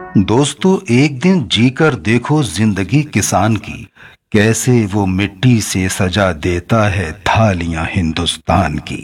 दोस्तों, एक दिन जीकर देखो जिंदगी किसान की, कैसे वो मिट्टी से सजा देता है थालियां हिंदुस्तान की।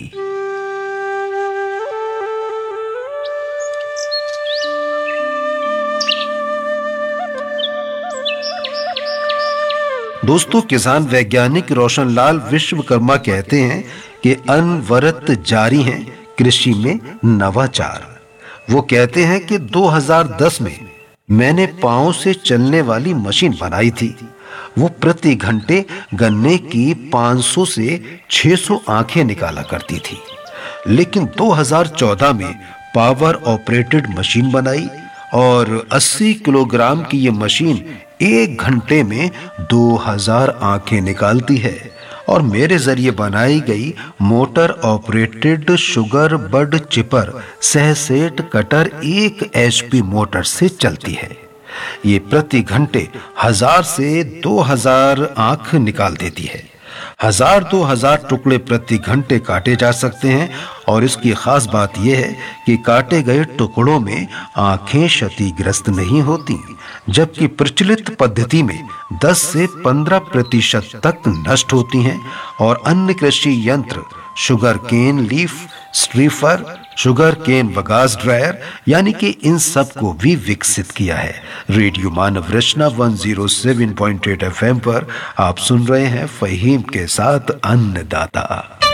दोस्तों, किसान वैज्ञानिक रोशनलाल विश्वकर्मा कहते हैं कि अनवरत जारी हैं कृषि में नवाचार। वो कहते हैं कि 2010 में मैंने पांव से चलने वाली मशीन बनाई थी। वो प्रति घंटे गन्ने की 500 से 600 आंखें निकाला करती थी। लेकिन 2014 में पावर ऑपरेटेड मशीन बनाई और 80 किलोग्राम की ये मशीन एक घंटे में 2000 आंखें निकालती है। और मेरे जरिए बनाई गई मोटर ऑपरेटेड शुगर बड चिपर सहसेट कटर 1 HP मोटर से चलती है। ये प्रति घंटे 1000 से 2000 आंख निकाल देती है। 1000-2000 टुकड़े प्रति घंटे काटे जा सकते हैं। और इसकी खास बात यह है कि काटे गए टुकड़ों में आंखें क्षतिग्रस्त नहीं होती, जबकि प्रचलित पद्धति में 10 से 15% तक नष्ट होती हैं। और अन्य कृषि यंत्र sugar cane leaf स्ट्रीफर, sugar cane bagasse dryer, यानी कि इन सब को भी विकसित किया है। रेडियो मानव रचना 107.8 FM पर आप सुन रहे हैं फहीम के साथ अन्नदाता।